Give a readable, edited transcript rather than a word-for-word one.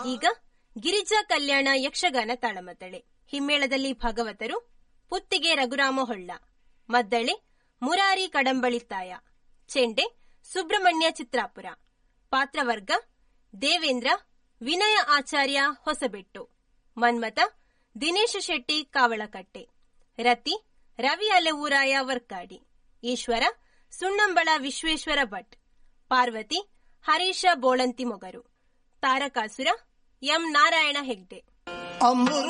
ಈಗ ಗಿರಿಜಾ ಕಲ್ಯಾಣ ಯಕ್ಷಗಾನ ತಾಳಮದ್ದಳೆ. ಹಿಮ್ಮೇಳದಲ್ಲಿ ಭಾಗವತರು ಪುತ್ತಿಗೆ ರಘುರಾಮ ಹೊಳ್ಳ, ಮದ್ದಳೆ ಮುರಾರಿ ಕಡಂಬಳಿತಾಯ, ಚೆಂಡೆ ಸುಬ್ರಹ್ಮಣ್ಯ ಚಿತ್ರಾಪುರ. ಪಾತ್ರವರ್ಗ ದೇವೇಂದ್ರ ವಿನಯ ಆಚಾರ್ಯ ಹೊಸಬೆಟ್ಟು, ಮನ್ಮಥ ದಿನೇಶ ಶೆಟ್ಟಿ ಕಾವಳಕಟ್ಟೆ, ರತಿ ರವಿ ಅಲೆವೂರಾಯ ವರ್ಕಾಡಿ, ಈಶ್ವರ ಸುಣ್ಣಂಬಳ ವಿಶ್ವೇಶ್ವರ ಭಟ್, ಪಾರ್ವತಿ ಹರೀಶ ಬೋಳಂತಿ ಮೊಗರು, ತಾರಕಾಸುರ ಎಂ ನಾರಾಯಣ ಹೆಗ್ಡೆ.